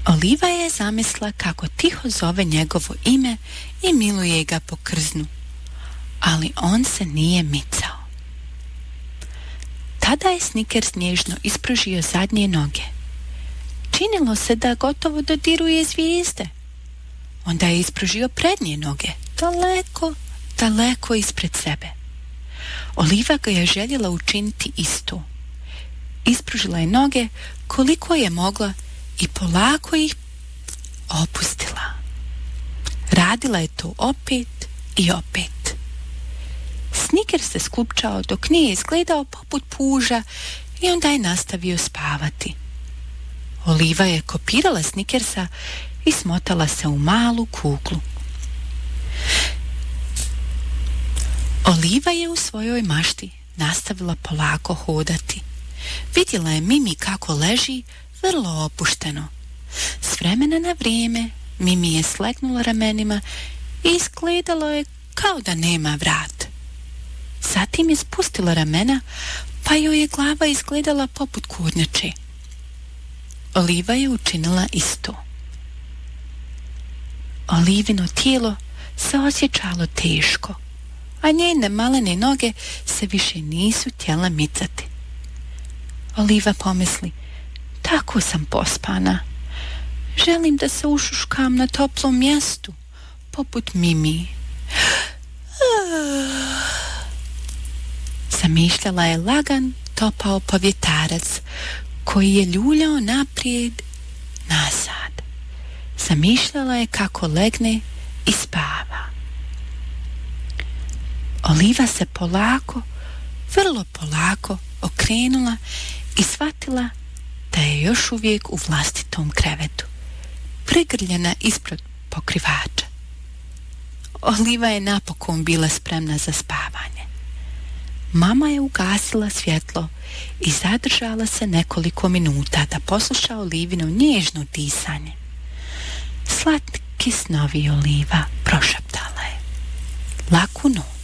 Oliva je zamislila kako tiho zove njegovo ime i miluje ga po krznu, ali on se nije micao. Tada je Snickers nježno ispružio zadnje noge. Činilo se da gotovo dodiruje zvijezde. Onda je ispružio prednje noge, daleko, daleko ispred sebe. Oliva ga je željela učiniti isto. Ispružila je noge koliko je mogla i polako ih opustila. Radila je to opet i opet. Snickers se sklupčao dok nije izgledao poput puža i onda je nastavio spavati. Oliva je kopirala Snickersa i smotala se u malu kuglu. Oliva je u svojoj mašti nastavila polako hodati. Vidjela je Mimi kako leži vrlo opušteno. S vremena na vrijeme Mimi je slegnula ramenima i izgledalo je kao da nema vrat. Zatim je spustila ramena, pa joj je glava izgledala poput kornjače. Oliva je učinila isto. Olivino tijelo se osjećalo teško, a njene malene noge se više nisu htjela micati. Oliva pomisli, tako sam pospana. Želim da se ušuškam na toplom mjestu, poput Mimi. Zamišljala je lagan, topao povjetarac koji je ljuljao naprijed, nazad. Zamišljala je kako legne i spava. Oliva se polako, vrlo polako okrenula i shvatila da je još uvijek u vlastitom krevetu, prigrljena ispod pokrivača. Oliva je napokon bila spremna za spavanje. Mama je ugasila svjetlo i zadržala se nekoliko minuta da posluša Olivino nježno disanje. Slatki snovi, Oliva, prošaptala je. Laku noć.